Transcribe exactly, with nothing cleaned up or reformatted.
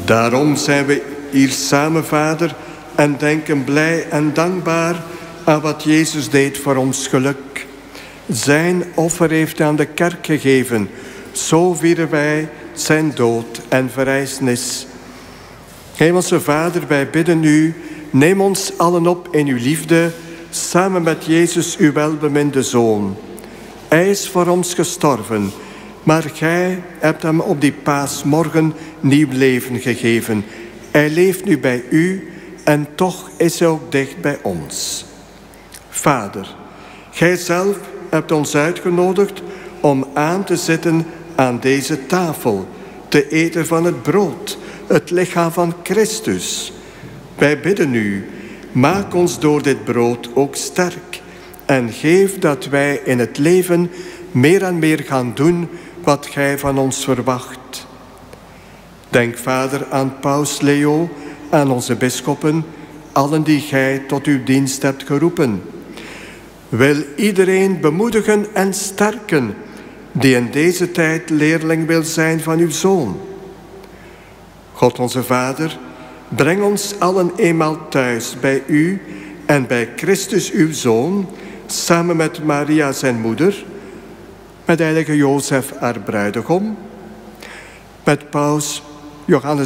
Daarom zijn we hier samen, Vader, en denken blij en dankbaar aan wat Jezus deed voor ons geluk. Zijn offer heeft aan de kerk gegeven. Zo vieren wij zijn dood en verrijzenis. Hemelse Vader, wij bidden u, neem ons allen op in uw liefde, samen met Jezus, uw welbeminde Zoon. Hij is voor ons gestorven, maar gij hebt hem op die paasmorgen nieuw leven gegeven. Hij leeft nu bij u en toch is hij ook dicht bij ons. Vader, gij zelf hebt ons uitgenodigd om aan te zitten aan deze tafel, te eten van het brood, het lichaam van Christus. Wij bidden u, maak ons door dit brood ook sterk en geef dat wij in het leven meer en meer gaan doen wat gij van ons verwacht. Denk, Vader, aan Paus Leo, aan onze bisschoppen, allen die gij tot uw dienst hebt geroepen. Wil iedereen bemoedigen en sterken die in deze tijd leerling wil zijn van uw Zoon. God onze Vader, breng ons allen eenmaal thuis bij u en bij Christus uw Zoon, samen met Maria zijn moeder, met heilige Jozef haar bruidegom, met Paus Johannes